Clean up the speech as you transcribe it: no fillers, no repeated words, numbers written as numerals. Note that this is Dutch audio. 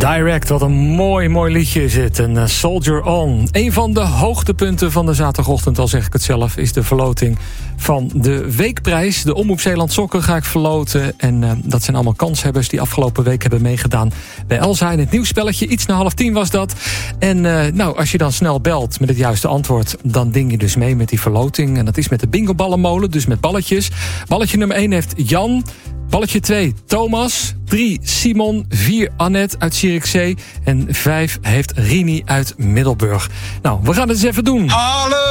Direct, wat een mooi liedje is het. En Soldier On. Een van de hoogtepunten van de zaterdagochtend, al zeg ik het zelf, is de verloting van de weekprijs. De Omroep Zeeland Sokken ga ik verloten. En dat zijn allemaal kanshebbers die afgelopen week hebben meegedaan bij Elsa in het nieuwsspelletje. Iets na 9:30 was dat. En als je dan snel belt met het juiste antwoord, dan ding je dus mee met die verloting. En dat is met de bingoballenmolen, dus met balletjes. Balletje nummer 1 heeft Jan. Balletje 2, Thomas. 3, Simon. 4, Annette uit Zierikzee. En 5 heeft Rini uit Middelburg. Nou, we gaan het eens even doen.